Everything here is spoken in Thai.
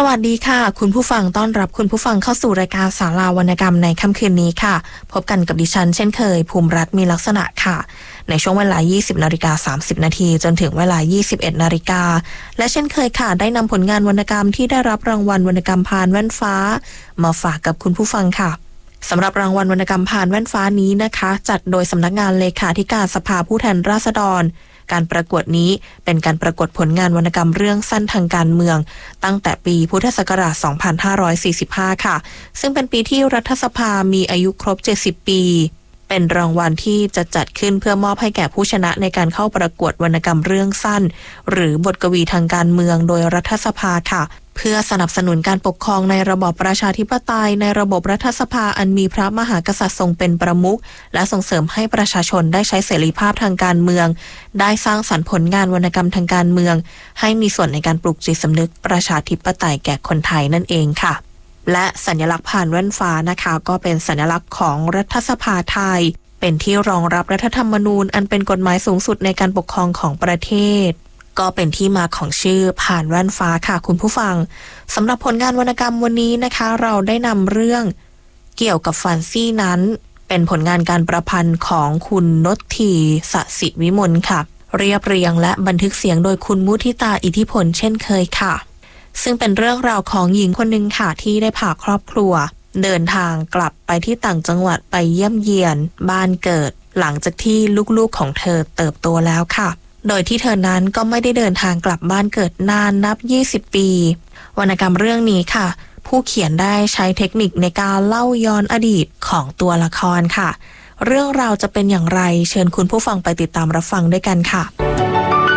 วัสดีค่ะคุณผู้ฟังต้อนรับคุณผู้ฟังเข้าสู่รายการศาลาวรรณกรรมในค่ำคืนนี้ค่ะพบกันกับดิฉันเช่นเคยภูมิรัตน์มีลักษณะค่ะในช่วงเวลา 20:30 นาทีจนถึงเวลา 21 นาฬิกาและเช่นเคยค่ะได้นำผลงานวรรณกรรมที่ได้รับรางวัลวรรณกรรมพานแว่นฟ้ามาฝากกับคุณผู้ฟังค่ะสำหรับรางวัลวรรณกรรมพานแว่นฟ้านี้นะคะจัดโดยสำนักงานเลขาธิการสภาผู้แทนราษฎรการประกวดนี้เป็นการประกวดผลงานวรรณกรรมเรื่องสั้นทางการเมืองตั้งแต่ปีพุทธศักราช 2545 ค่ะซึ่งเป็นปีที่รัฐสภามีอายุครบ 70 ปีเป็นรางวัลที่จะจัดขึ้นเพื่อมอบให้แก่ผู้ชนะในการเข้าประกวดวรรณกรรมเรื่องสั้นหรือบทกวีทางการเมืองโดยรัฐสภาค่ะเพื่อสนับสนุนการปกครองในระบอบประชาธิปไตยในระบบรัฐสภาอันมีพระมหากษัตริย์ทรงเป็นประมุขและส่งเสริมให้ประชาชนได้ใช้เสรีภาพทางการเมืองได้สร้างสรรค์ผลงานวรรณกรรมทางการเมืองให้มีส่วนในการปลุกจิตสำนึกประชาธิปไตยแก่คนไทยนั่นเองค่ะและสัญลักษณ์พานแว่นฟ้านะคะก็เป็นสัญลักษณ์ของรัฐสภาไทยเป็นที่รองรับรัฐธรรมนูญอันเป็นกฎหมายสูงสุดในการปกครองของประเทศก็เป็นที่มาของชื่อพานแว่นฟ้าค่ะคุณผู้ฟังสำหรับผลงานวรรณกรรมวันนี้นะคะเราได้นำเรื่องเกี่ยวกับฟันซี่นั้นเป็นผลงานการประพันธ์ของคุณนทธีสศิวิมลค่ะเรียบเรียงและบันทึกเสียงโดยคุณมุทิตาอิทธิพลเช่นเคยค่ะซึ่งเป็นเรื่องราวของหญิงคนหนึ่งค่ะที่ได้พาครอบครัวเดินทางกลับไปที่ต่างจังหวัดไปเยี่ยมเยียนบ้านเกิดหลังจากที่ลูกๆของเธอเติบโตแล้วค่ะโดยที่เธอนั้นก็ไม่ได้เดินทางกลับบ้านเกิดนานนับ20 ปีวรรณกรรมเรื่องนี้ค่ะผู้เขียนได้ใช้เทคนิคในการเล่าย้อนอดีตของตัวละครค่ะเรื่องราวจะเป็นอย่างไรเชิญคุณผู้ฟังไปติดตามรับฟังด้วยกันค่ะ